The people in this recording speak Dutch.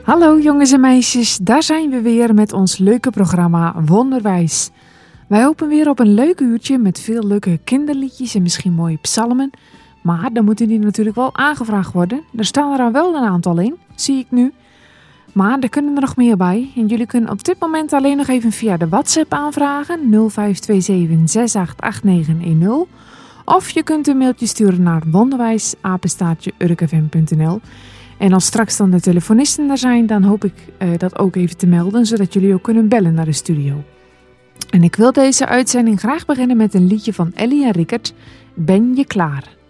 Hallo jongens en meisjes, daar zijn we weer met ons leuke programma Wonderwijs. Wij hopen weer op een leuk uurtje met veel leuke kinderliedjes en misschien mooie psalmen. Maar dan moeten die natuurlijk wel aangevraagd worden. Er staan er al wel een aantal in, zie ik nu. Maar er kunnen er nog meer bij. En jullie kunnen op dit moment alleen nog even via de WhatsApp aanvragen 0527688910. Of je kunt een mailtje sturen naar wonderwijs@urkfm.nl. En als straks dan de telefonisten er zijn, dan hoop ik dat ook even te melden, zodat jullie ook kunnen bellen naar de studio. En ik wil deze uitzending graag beginnen met een liedje van Ellie en Rickert, Ben je klaar?